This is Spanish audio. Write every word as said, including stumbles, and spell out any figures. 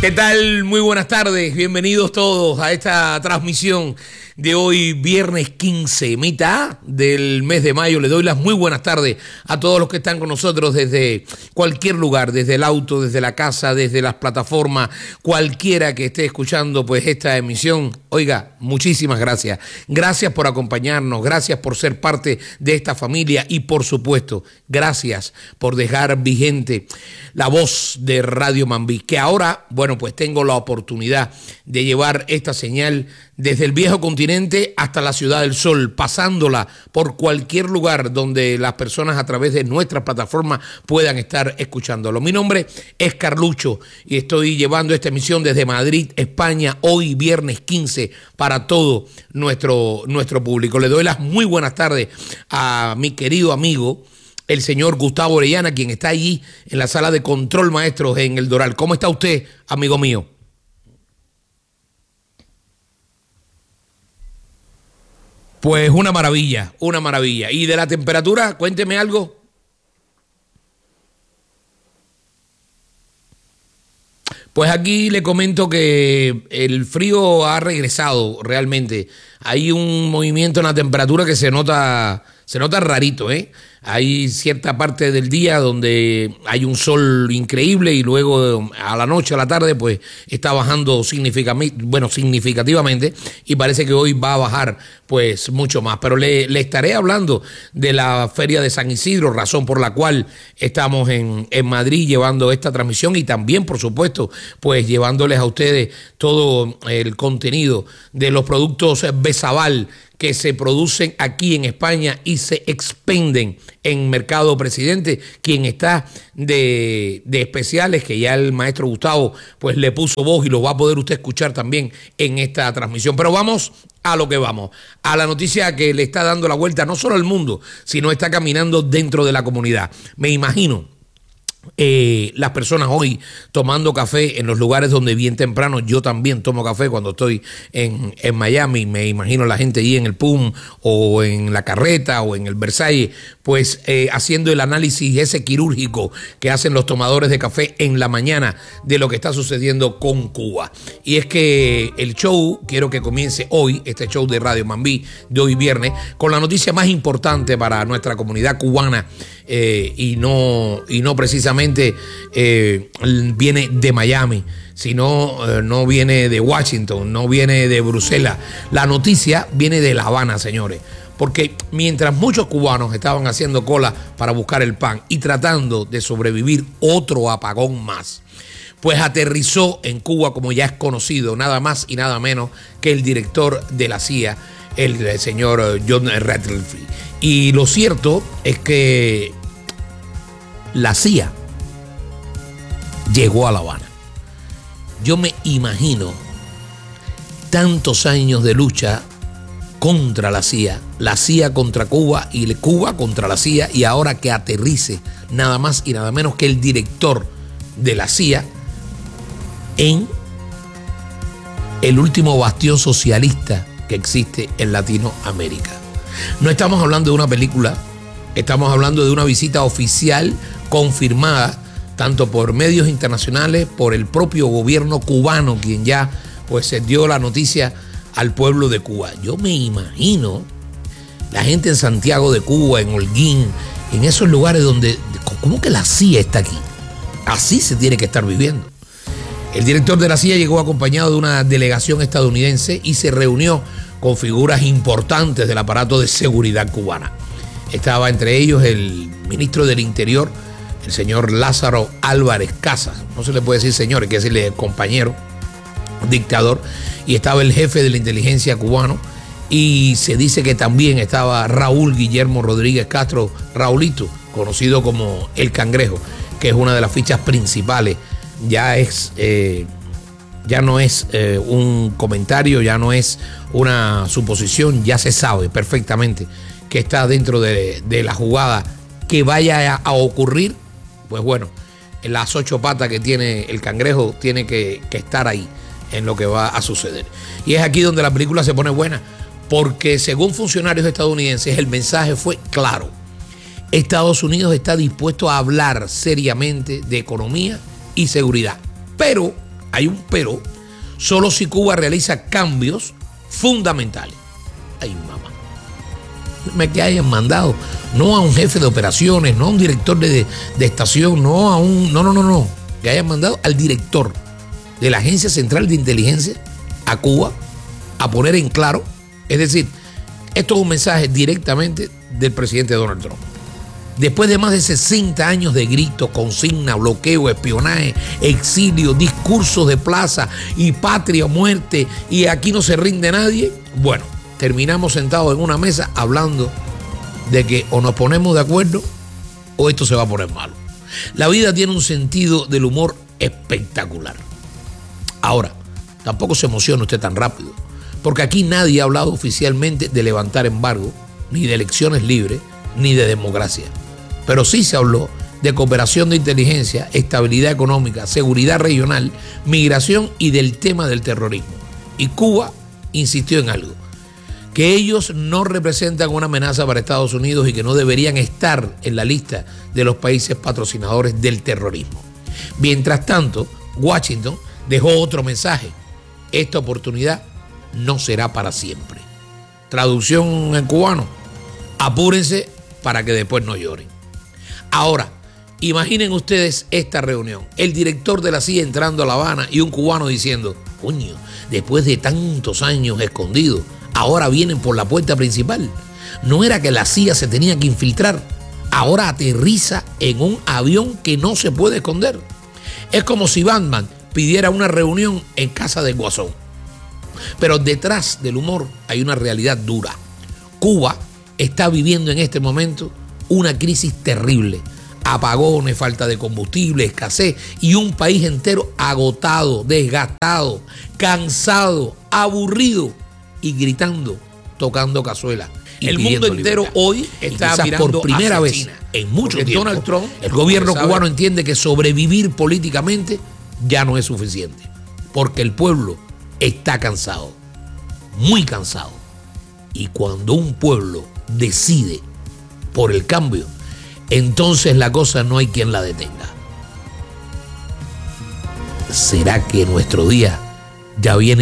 ¿Qué tal? Muy buenas tardes, bienvenidos todos a esta transmisión de hoy, viernes quince, mitad del mes de mayo. Le doy las muy buenas tardes a todos los que están con nosotros desde cualquier lugar, desde el auto, desde la casa, desde las plataformas, cualquiera que esté escuchando pues esta emisión. Oiga, muchísimas gracias. Gracias por acompañarnos, gracias por ser parte de esta familia y por supuesto, gracias por dejar vigente la voz de Radio Mambí, que ahora, bueno, pues tengo la oportunidad de llevar esta señal desde el viejo continente hasta la Ciudad del Sol, pasándola por cualquier lugar donde las personas a través de nuestra plataforma puedan estar escuchándolo. Mi nombre es Carlucho y estoy llevando esta emisión desde Madrid, España, hoy viernes quince, para todo nuestro, nuestro público. Le doy las muy buenas tardes a mi querido amigo, el señor Gustavo Orellana, quien está allí en la sala de control maestros en El Doral. ¿Cómo está usted, amigo mío? Pues una maravilla, una maravilla. ¿Y de la temperatura? Cuénteme algo. Pues aquí le comento que el frío ha regresado realmente. Hay un movimiento en la temperatura que se nota, se nota rarito, ¿eh? Hay cierta parte del día donde hay un sol increíble y luego a la noche, a la tarde, pues está bajando significativamente, bueno, significativamente y parece que hoy va a bajar pues mucho más. Pero le, le estaré hablando de la Feria de San Isidro, razón por la cual estamos en, en Madrid llevando esta transmisión y también, por supuesto, pues llevándoles a ustedes todo el contenido de los productos Besabal que se producen aquí en España y se expenden en Mercado Presidente, quien está de, de especiales, que ya el maestro Gustavo pues le puso voz y lo va a poder usted escuchar también en esta transmisión. Pero vamos a lo que vamos, a la noticia que le está dando la vuelta no solo al mundo, sino está caminando dentro de la comunidad. Me imagino Eh, las personas hoy tomando café en los lugares donde bien temprano yo también tomo café cuando estoy en, en Miami. Me imagino la gente ahí en el P U M o en la Carreta o en el Versalles, pues eh, haciendo el análisis ese quirúrgico que hacen los tomadores de café en la mañana de lo que está sucediendo con Cuba. Y es que el show, quiero que comience hoy, este show de Radio Mambí de hoy viernes, con la noticia más importante para nuestra comunidad cubana eh, y no, y no precisamente Eh, viene de Miami, sino eh, no viene de Washington, no viene de Bruselas. La noticia viene de La Habana, señores, porque mientras muchos cubanos estaban haciendo cola para buscar el pan y tratando de sobrevivir otro apagón más, pues aterrizó en Cuba, como ya es conocido, nada más y nada menos que el director de la C I A, el, el señor John Ratcliffe. Y lo cierto es que la C I A llegó a La Habana. Yo me imagino tantos años de lucha contra la C I A, la C I A contra Cuba y Cuba contra la C I A, y ahora que aterrice nada más y nada menos que el director de la C I A en el último bastión socialista que existe en Latinoamérica. No estamos hablando de una película, estamos hablando de una visita oficial confirmada tanto por medios internacionales, por el propio gobierno cubano, quien ya pues se dio la noticia al pueblo de Cuba. Yo me imagino la gente en Santiago de Cuba, en Holguín, en esos lugares donde, ¿cómo que la C I A está aquí? Así se tiene que estar viviendo. El director de la C I A llegó acompañado de una delegación estadounidense y se reunió con figuras importantes del aparato de seguridad cubana. Estaba entre ellos el ministro del Interior, el señor Lázaro Álvarez Casas, no se le puede decir señor, hay que decirle compañero, dictador, y estaba el jefe de la inteligencia cubano, y se dice que también estaba Raúl Guillermo Rodríguez Castro, Raulito, conocido como El Cangrejo, que es una de las fichas principales. Ya es, eh, ya no es eh, un comentario, ya no es una suposición, ya se sabe perfectamente que está dentro de, de la jugada que vaya a, a ocurrir. Pues bueno, en las ocho patas que tiene el cangrejo tiene que, que estar ahí en lo que va a suceder. Y es aquí donde la película se pone buena, porque según funcionarios estadounidenses el mensaje fue claro. Estados Unidos está dispuesto a hablar seriamente de economía y seguridad, pero hay un pero, solo si Cuba realiza cambios fundamentales. Ay, mamá. Me que hayan mandado, no a un jefe de operaciones, no a un director de, de estación, no a un... No, no, no, no. Que hayan mandado al director de la Agencia Central de Inteligencia a Cuba a poner en claro, es decir, esto es un mensaje directamente del presidente Donald Trump. Después de más de sesenta años de gritos, consigna, bloqueo, espionaje, exilio, discursos de plaza y patria o muerte, y aquí no se rinde nadie, bueno, terminamos sentados en una mesa hablando de que o nos ponemos de acuerdo o esto se va a poner malo. La vida tiene un sentido del humor espectacular. Ahora, tampoco se emocione usted tan rápido, porque aquí nadie ha hablado oficialmente de levantar embargo, ni de elecciones libres, ni de democracia. Pero sí se habló de cooperación de inteligencia, estabilidad económica, seguridad regional, migración y del tema del terrorismo. Y Cuba insistió en algo, que ellos no representan una amenaza para Estados Unidos y que no deberían estar en la lista de los países patrocinadores del terrorismo. Mientras tanto, Washington dejó otro mensaje. Esta oportunidad no será para siempre. Traducción en cubano: apúrense para que después no lloren. Ahora, imaginen ustedes esta reunión. El director de la C I A entrando a La Habana y un cubano diciendo: coño, después de tantos años escondidos, ahora vienen por la puerta principal. No era que la C I A se tenía que infiltrar. Ahora aterriza en un avión que no se puede esconder. Es como si Batman pidiera una reunión en casa del Guasón. Pero detrás del humor hay una realidad dura. Cuba está viviendo en este momento una crisis terrible. Apagones, falta de combustible, escasez y un país entero agotado, desgastado, cansado, aburrido y gritando, tocando cazuela. El mundo entero libertad. Hoy está mirando por primera vez China, en mucho tiempo. Donald Trump, el gobierno cubano entiende que sobrevivir políticamente ya no es suficiente, porque el pueblo está cansado, muy cansado. Y cuando un pueblo decide por el cambio, entonces la cosa no hay quien la detenga. ¿Será que nuestro día ya viene